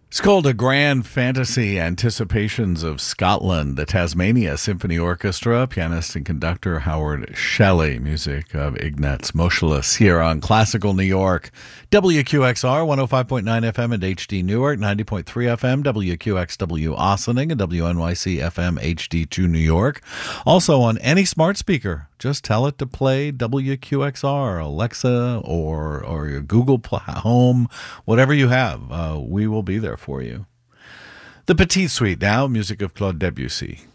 It's called A Grand Fantasy Anticipations of Scotland, the Tasmania Symphony Orchestra, pianist and conductor Howard Shelley, music of Ignaz Moscheles here on Classical New York. WQXR 105.9 FM and HD Newark, 90.3 FM, WQXW Ossining, and WNYC FM HD2 New York. Also on any smart speaker. Just tell it to play WQXR, Alexa, or your Google Home, whatever you have. We will be there for you. The Petite Suite now, music of Claude Debussy.